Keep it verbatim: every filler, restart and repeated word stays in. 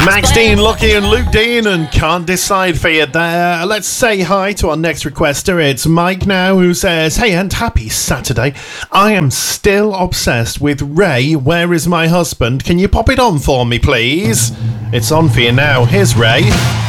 Max Dean, Lucky and Luke Dean and Can't Decide for you there. Let's say hi to our next requester. It's Mike now, who says, hey and happy Saturday. I am still obsessed with Ray, Where Is My Husband? Can you pop it on for me, please? It's on for you now. Here's Ray.